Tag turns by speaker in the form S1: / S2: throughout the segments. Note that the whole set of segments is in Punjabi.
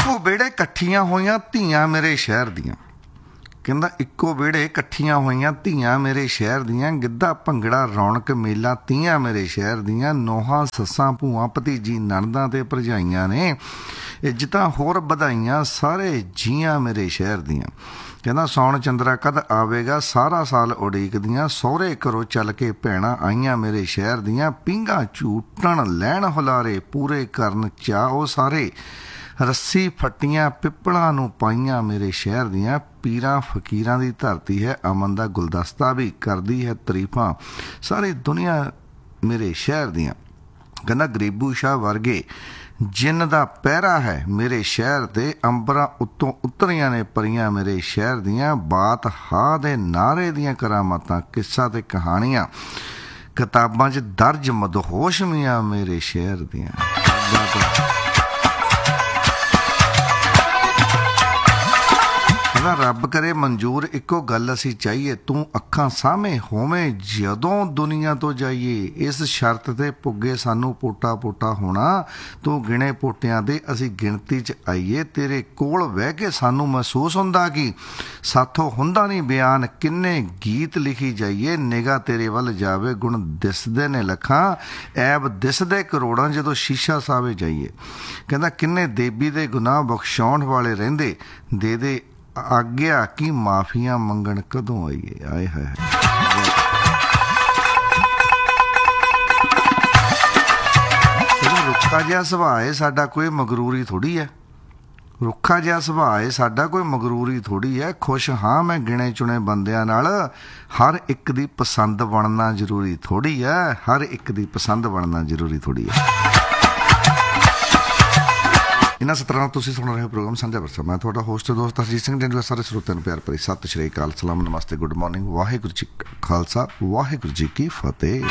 S1: ਇੱਕੋ ਵਿਹੜੇ ਇਕੱਠੀਆਂ ਹੋਈਆਂ ਧੀਆਂ ਮੇਰੇ ਸ਼ਹਿਰ ਦੀਆਂ। ਕਹਿੰਦਾ ਇੱਕੋ ਵਿਹੜੇ ਇਕੱਠੀਆਂ ਹੋਈਆਂ ਧੀਆਂ ਮੇਰੇ ਸ਼ਹਿਰ ਦੀਆਂ, ਗਿੱਧਾ ਭੰਗੜਾ ਰੌਣਕ ਮੇਲਾ ਤੀਆਂ ਮੇਰੇ ਸ਼ਹਿਰ ਦੀਆਂ। ਨੋਹਾਂ ਸੱਸਾਂ ਭੂਆਂ ਭਤੀਜੀ ਨਣਦਾਂ ਤੇ ਭਰਜਾਈਆਂ ਨੇ, ਇੱਜ਼ਤਾਂ ਹੋਰ ਵਧਾਈਆਂ ਸਾਰੇ ਜੀਆਂ ਮੇਰੇ ਸ਼ਹਿਰ ਦੀਆਂ। ਕਹਿੰਦਾ ਸੌਣ ਚੰਦਰਾ ਕਦ ਆਵੇਗਾ ਸਾਰਾ ਸਾਲ ਉਡੀਕਦੀਆਂ, ਸਹੁਰੇ ਘਰੋਂ ਚੱਲ ਕੇ ਭੈਣਾਂ ਆਈਆਂ ਮੇਰੇ ਸ਼ਹਿਰ ਦੀਆਂ। ਪੀਂਘਾਂ ਝੂਟਣ ਲੈਣ ਹੁਲਾਰੇ ਪੂਰੇ ਕਰਨ ਚਾਅ ਉਹ ਸਾਰੇ, ਰੱਸੀ ਫੱਟੀਆਂ ਪਿੱਪਲਾਂ ਨੂੰ ਪਾਈਆਂ ਮੇਰੇ ਸ਼ਹਿਰ ਦੀਆਂ। ਪੀਰਾਂ ਫਕੀਰਾਂ ਦੀ ਧਰਤੀ ਹੈ, ਅਮਨ ਦਾ ਗੁਲਦਸਤਾ ਵੀ ਕਰਦੀ ਹੈ ਤਾਰੀਫਾਂ ਸਾਰੀ ਦੁਨੀਆ ਮੇਰੇ ਸ਼ਹਿਰ ਦੀਆਂ। ਕਹਿੰਦਾ ਗਰੀਬੂ ਸ਼ਾਹ ਵਰਗੇ ਜਿੰਨ ਦਾ ਪਹਿਰਾ ਹੈ ਮੇਰੇ ਸ਼ਹਿਰ ਤੇ, ਅੰਬਰਾਂ ਉੱਤੋਂ ਉਤਰੀਆਂ ਨੇ ਪਰੀਆਂ ਮੇਰੇ ਸ਼ਹਿਰ ਦੀਆਂ। ਬਾਤ ਹਾ ਦੇ ਨਾਰੇ ਦੀਆਂ ਕਰਾਮਾਤਾਂ ਕਿੱਸਾ ਤੇ ਕਹਾਣੀਆਂ ਕਿਤਾਬਾਂ 'ਚ ਦਰਜ ਮਦਹੋਸ਼ ਮੀਆਂ ਮੇਰੇ ਸ਼ਹਿਰ ਦੀਆਂ। ਰੱਬ ਕਰੇ ਮਨਜ਼ੂਰ ਇੱਕੋ ਗੱਲ ਅਸੀਂ ਚਾਹੀਏ, ਤੂੰ ਅੱਖਾਂ ਸਾਹਮਣੇ ਹੋਵੇਂ ਜਦੋਂ ਦੁਨੀਆ ਤੋਂ ਜਾਈਏ। ਇਸ ਸ਼ਰਤ ਤੇ ਪੁੱਗੇ ਸਾਨੂੰ ਪੋਟਾ ਪੋਟਾ ਹੋਣਾ, ਤੂੰ ਗਿਣੇ ਪੋਟਿਆਂ ਦੇ ਅਸੀਂ ਗਿਣਤੀ 'ਚ ਆਈਏ। ਤੇਰੇ ਕੋਲ ਬਹਿ ਕੇ ਸਾਨੂੰ ਮਹਿਸੂਸ ਹੁੰਦਾ ਕਿ ਸਾਥੋਂ ਹੁੰਦਾ ਨਹੀਂ ਬਿਆਨ, ਕਿੰਨੇ ਗੀਤ ਲਿਖੀ ਜਾਈਏ। ਨਿਗਾਹ ਤੇਰੇ ਵੱਲ ਜਾਵੇ ਗੁਣ ਦਿਸਦੇ ਨੇ ਲੱਖਾਂ, ਐਬ ਦਿਸਦੇ ਕਰੋੜਾਂ ਜਦੋਂ ਸ਼ੀਸ਼ਾ ਸਾਵੇ ਜਾਈਏ। ਕਹਿੰਦਾ ਕਿੰਨੇ ਦੇਬੀ ਦੇ ਗੁਨਾਹ ਬਖਸ਼ਾਉਣ ਵਾਲੇ ਰਹਿੰਦੇ, ਦੇ ਦੇ ਆਗਿਆ ਕਿ ਮਾਫੀਆਂ ਮੰਗਣ ਕਦੋਂ ਆਈਏ। ਆਏ ਹਾਏ ਰੁੱਖਾ ਜਿਹਾ ਸੁਭਾਅ ਹੈ ਸਾਡਾ, ਕੋਈ ਮਗਰੂਰੀ ਥੋੜ੍ਹੀ ਹੈ। ਰੁੱਖਾ ਜਿਹਾ ਸੁਭਾਅ ਹੈ ਸਾਡਾ, ਕੋਈ ਮਗਰੂਰੀ ਥੋੜ੍ਹੀ ਹੈ। ਖੁਸ਼ ਹਾਂ ਮੈਂ ਗਿਣੇ ਚੁਣੇ ਬੰਦਿਆਂ ਨਾਲ, ਹਰ ਇੱਕ ਦੀ ਪਸੰਦ ਬਣਨਾ ਜ਼ਰੂਰੀ ਥੋੜ੍ਹੀ ਹੈ। ਹਰ ਇੱਕ ਦੀ ਪਸੰਦ ਬਣਨਾ ਜ਼ਰੂਰੀ ਥੋੜ੍ਹੀ ਹੈ। ਇਹਨਾਂ ਸਤਰਾਂ ਨਾਲ ਤੁਸੀਂ ਸੁਣ ਰਹੇ ਹੋ ਪ੍ਰੋਗਰਾਮ ਸਾਂਝਾ ਵਰਸਾ। ਮੈਂ ਤੁਹਾਡਾ ਹੋਸਟ ਦੋਸਤ ਹਰਜੀਤ ਸਿੰਘ ਢਿੰਡੋਂ। ਸਾਰੇ ਸਰੋਤਿਆਂ ਨੂੰ ਪਿਆਰ ਭਰੀ ਸਤਿ ਸ਼੍ਰੀ ਅਕਾਲ, ਸਲਾਮ, ਨਮਸਤੇ, ਗੁੱਡ ਮਾਰਨਿੰਗ, ਵਾਹਿਗੁਰੂ ਜੀ ਕਾ ਖਾਲਸਾ, ਵਾਹਿਗੁਰੂ ਜੀ ਕੀ ਫਤਿਹ।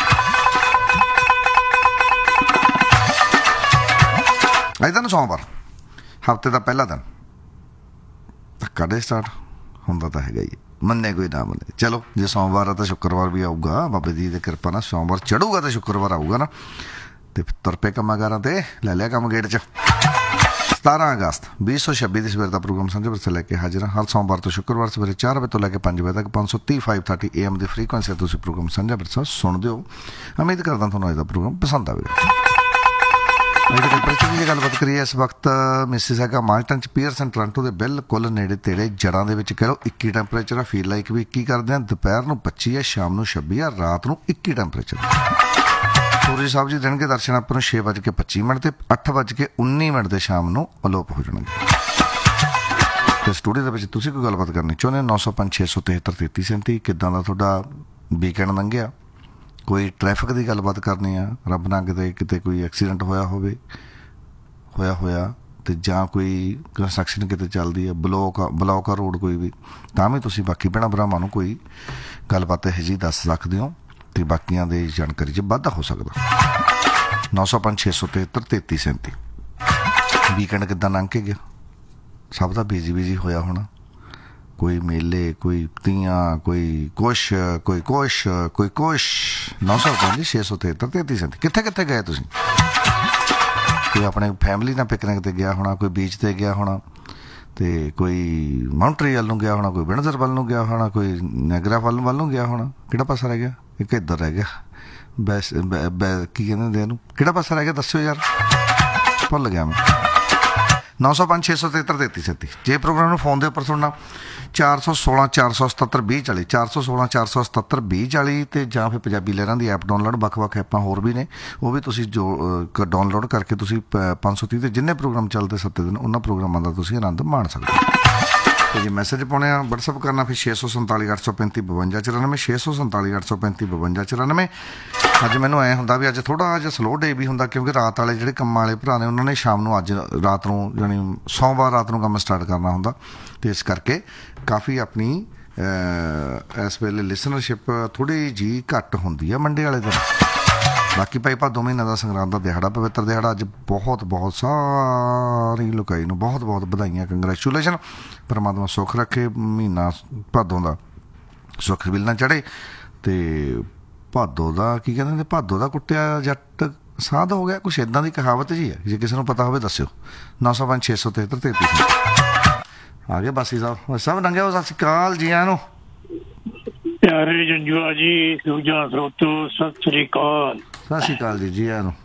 S1: ਅੱਜ ਦਿਨ ਸੋਮਵਾਰ, ਹਫ਼ਤੇ ਦਾ ਪਹਿਲਾ ਦਿਨ। ਧੱਕਾ ਡੇ ਸਟਾਰਟ ਹੁੰਦਾ ਤਾਂ ਹੈਗਾ ਹੀ, ਮੰਨੇ ਕੋਈ ਨਾ ਮੰਨੇ। ਚਲੋ ਜੇ ਸੋਮਵਾਰ ਆ ਤਾਂ ਸ਼ੁੱਕਰਵਾਰ ਵੀ ਆਊਗਾ, ਬਾਬੇ ਜੀ ਦੀ ਕਿਰਪਾ ਨਾਲ ਸੋਮਵਾਰ ਚੜੂਗਾ ਤਾਂ ਸ਼ੁੱਕਰਵਾਰ ਆਊਗਾ ਨਾ, ਤੇ ਤੁਰ ਪਏ ਕੰਮਾਂ-ਕਾਰਾਂ ਤੇ ਲੈ ਲਿਆ ਕੰਮ ਗੇੜ 'ਚ। 17 ਅਗਸਤ 2026 ਦੀ ਸਵੇਰ ਦਾ ਪ੍ਰੋਗਰਾਮ ਸਾਂਝਾ ਵਰਸਾ ਲੈ ਕੇ ਹਾਜ਼ਰ ਹਾਂ। ਹਰ ਸੋਮਵਾਰ ਤੋਂ ਸ਼ੁੱਕਰਵਾਰ ਸਵੇਰੇ 4 ਵਜੇ ਤੋਂ ਲੈ ਕੇ 5 ਵਜੇ ਤੱਕ 530 AM ਦੀ ਫ੍ਰੀਕੁਐਂਸੀ ਤੁਸੀਂ ਪ੍ਰੋਗਰਾਮ ਸਾਂਝਾ ਵਰਸਾ ਸੁਣਦੇ ਹੋ। ਉਮੀਦ ਕਰਦਾ ਤੁਹਾਨੂੰ ਅੱਜ ਦਾ ਪ੍ਰੋਗਰਾਮ ਪਸੰਦ ਆਵੇਗਾ। ਟੈਂਪਰੇਚਰ ਦੀ ਗੱਲਬਾਤ ਕਰੀਏ, ਇਸ ਵਕਤ ਮਿਸੀਸਾਗਾ ਮਾਲਟਨ 'ਚ ਪੀਅਰਸਨ ਟੋਰਾਂਟੋ ਦੇ ਬਿਲਕੁਲ ਨੇੜੇ ਤੇੜੇ ਜੜ੍ਹਾਂ ਦੇ ਵਿੱਚ ਕਹਿ ਲਓ 21 ਟੈਂਪਰੇਚਰ ਆ। ਫੀਲ ਲਾਈਕ ਵੀ 21 ਕਰਦੇ ਆ। ਦੁਪਹਿਰ ਨੂੰ 25 ਆ, ਸ਼ਾਮ ਨੂੰ 26 ਆ, ਰਾਤ ਨੂੰ 21 ਟੈਂਪਰੇਚਰ। ਸੂਰਜ ਸਾਹਿਬ ਜੀ ਦੇਣਗੇ ਦਰਸ਼ਨ ਆਪਾਂ ਨੂੰ 6:25 ਤੇ 8:19 ਦੇ ਸ਼ਾਮ ਨੂੰ ਅਲੋਪ ਹੋ ਜਾਣਗੇ। ਤੇ ਸਟੂਡੀਓ ਦੇ ਵਿੱਚ ਤੁਸੀਂ ਕੋਈ ਗੱਲਬਾਤ ਕਰਨੀ ਚਾਹੁੰਦੇ ਹੋ 905 673 3337। ਕਿੱਦਾਂ ਦਾ ਤੁਹਾਡਾ ਵੀਕਐਂਡ ਲੰਘਿਆ? ਕੋਈ ਟ੍ਰੈਫਿਕ ਦੀ ਗੱਲਬਾਤ ਕਰਨੀ ਆ, ਰੱਬ ਨਾ ਕਿਤੇ ਕੋਈ ਐਕਸੀਡੈਂਟ ਹੋਇਆ ਤੇ ਜਾਂ ਕੋਈ ਕੰਸਟਰਕਸ਼ਨ ਕਿਤੇ ਚੱਲਦੀ ਹੈ, ਬਲੌਕ ਆ ਰੋਡ ਕੋਈ ਵੀ, ਤਾਂ ਵੀ ਤੁਸੀਂ ਬਾਕੀ ਭੈਣਾਂ ਭਰਾਵਾਂ ਨੂੰ ਕੋਈ ਗੱਲਬਾਤ ਇਹੋ ਜਿਹੀ ਦੱਸ ਸਕਦੇ ਹੋ ਤੇ ਬਾਕੀਆਂ ਦੀ ਜਾਣਕਾਰੀ 'ਚ ਵਾਧਾ ਹੋ ਸਕਦਾ। 905 673 3337। ਵੀਕਐਂਡ ਕਿੱਦਾਂ ਲੰਘ ਕੇ ਗਿਆ? ਸਭ ਦਾ ਬਿਜੀ ਹੋਇਆ ਹੋਣਾ। ਕੋਈ ਮੇਲੇ, ਕੋਈ ਤੀਆਂ, ਕੋਈ ਕੁਛ 905 673 3337। ਕਿੱਥੇ ਗਏ ਤੁਸੀਂ? ਕੋਈ ਆਪਣੇ ਫੈਮਿਲੀ ਨਾਲ ਪਿਕਨਿਕ ਤੇ ਗਿਆ ਹੋਣਾ, ਕੋਈ ਬੀਚ ਤੇ ਗਿਆ ਹੋਣਾ, ਤੇ ਕੋਈ ਮਾਊਂਟਰੀਅਲ ਨੂੰ ਗਿਆ ਹੋਣਾ, ਕੋਈ ਵਿੰਡਸਰ ਵੱਲ ਨੂੰ ਗਿਆ ਹੋਣਾ, ਕੋਈ ਨੈਗਰਾ ਵੱਲ ਨੂੰ ਗਿਆ ਹੋਣਾ। ਕਿਹੜਾ ਪਾਸਾ ਰਹਿ ਗਿਆ? ਇੱਕ ਇੱਧਰ ਰਹਿ ਗਿਆ, ਕੀ ਕਹਿੰਦੇ ਹੁੰਦੇ ਇਹਨੂੰ, ਕਿਹੜਾ ਪਾਸਾ ਰਹਿ ਗਿਆ ਦੱਸਿਓ ਯਾਰ, ਭੁੱਲ ਗਿਆ ਮੈਂ। 905 673 3337। ਜੇ ਪ੍ਰੋਗਰਾਮ ਨੂੰ ਫੋਨ ਦੇ ਉੱਪਰ ਸੁਣਨਾ 416 477 2040 416 477 2040 ਤੇ ਜਾਂ ਫਿਰ ਪੰਜਾਬੀ ਲਹਿਰਾਂ ਦੀ ਐਪ ਡਾਊਨਲੋਡ, ਵੱਖ-ਵੱਖ ਐਪਾਂ ਹੋਰ ਵੀ ਨੇ, ਉਹ ਵੀ ਤੁਸੀਂ ਜੋ ਡਾਊਨਲੋਡ ਕਰਕੇ ਤੁਸੀਂ 530 ਤੇ ਜਿੰਨੇ ਪ੍ਰੋਗਰਾਮ ਚੱਲਦੇ 7 ਦਿਨ ਉਹਨਾਂ ਪ੍ਰੋਗਰਾਮਾਂ ਦਾ ਤੁਸੀਂ ਆਨੰਦ ਮਾਣ ਸਕਦੇ ਹੋ। ਤੇ ਜੇ ਮੈਸੇਜ ਪਾਉਣੇ ਆ ਵਟਸਐਪ ਕਰਨਾ ਫਿਰ 647 835 52 94 647 835 52 94। ਅੱਜ ਮੈਨੂੰ ਐਂ ਹੁੰਦਾ ਵੀ ਅੱਜ ਥੋੜ੍ਹਾ ਜਿਹਾ ਸਲੋ ਡੇ ਵੀ ਹੁੰਦਾ, ਕਿਉਂਕਿ ਰਾਤ ਵਾਲੇ ਜਿਹੜੇ ਕੰਮਾਂ ਵਾਲੇ ਭਰਾ ਨੇ ਉਹਨਾਂ ਨੇ ਸ਼ਾਮ ਨੂੰ ਅੱਜ ਰਾਤ ਨੂੰ ਜਾਣੀ ਸੋਮਵਾਰ ਰਾਤ ਨੂੰ ਕੰਮ ਸਟਾਰਟ ਕਰਨਾ ਹੁੰਦਾ, ਅਤੇ ਇਸ ਕਰਕੇ ਕਾਫੀ ਆਪਣੀ ਇਸ ਵੇਲੇ ਲਿਸਨਰਸ਼ਿਪ ਥੋੜ੍ਹੀ ਜਿਹੀ ਘੱਟ ਹੁੰਦੀ ਆ ਮੰਡੇ ਵਾਲੇ ਦਿਨ। ਬਾਕੀ ਭਾਈ ਭਾਦੋਂ ਮਹੀਨਾ ਦਾ ਸੰਗਰਾਂਦ ਦਾ ਦਿਹਾੜਾ, ਪਵਿੱਤਰ ਦਿਹਾੜਾ। ਅੱਜ ਬਹੁਤ ਸਾਰੀ ਲੋਕਾਈ ਨੂੰ ਬਹੁਤ ਵਧਾਈਆਂ, ਕੰਗਰੈਚੂਲੇਸ਼ਨ। ਪਰਮਾਤਮਾ ਸੁੱਖ ਰੱਖੇ, ਮਹੀਨਾ ਭਾਦੋਂ ਦਾ ਸੁੱਖ ਬਿਲ ਨਾ ਚੜ੍ਹੇ। ਅਤੇ ਭਾਦੋ ਦਾ ਕੀ ਕਹਿੰਦੇ, ਭਾਦੋ ਦਾ ਕੁੱਟਿਆ ਜੱਟ ਸਾਧ ਹੋ ਗਿਆ, ਕੁਛ ਇਦਾਂ ਦੀ ਕਹਾਵਤ ਜੀ ਹੈ, ਜੇ ਕਿਸੇ ਨੂੰ ਪਤਾ ਹੋਵੇ ਦੱਸਿਓ। 905 673 33 ਆ ਗਏ ਬਾਸੀ ਸਾਹਿਬ। ਸਭ ਨੰਗੇ ਹੋ, ਸਤਿ ਸ਼੍ਰੀ ਅਕਾਲ ਜੀ ਆਇਆਂ ਨੂੰ।
S2: ਪਿਆਰੇ ਜੰਜੂਆ ਜੀ, ਦੂਜਾ ਸਰੋਤੋ, ਸਤਿ ਸ੍ਰੀ ਅਕਾਲ।
S1: ਸਤਿ ਸ਼੍ਰੀ ਅਕਾਲ ਜੀ, ਜੀ ਆਇਆਂ ਨੂੰ।